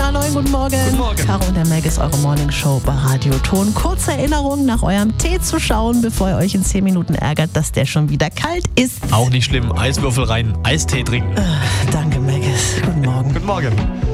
Naloy, guten Morgen. Guten Morgen. Caro und der Meg ist eure Morningshow bei Radio Ton. Kurze Erinnerung, nach eurem Tee zu schauen, bevor ihr euch in 10 Minuten ärgert, dass der schon wieder kalt ist. Auch nicht schlimm. Eiswürfel rein, Eistee trinken. Danke, Meg. Guten Morgen. Guten Morgen.